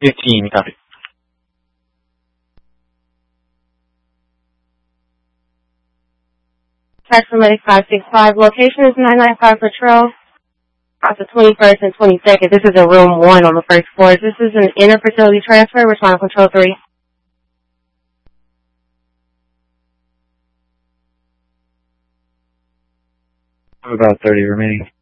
15, copy. Taxi Medic 565, location is 995 Patrol. Off the 21st and 22nd. This is in room 1 on the first floor. This is an inter-facility transfer. We're trying to control 3. About 30 remaining.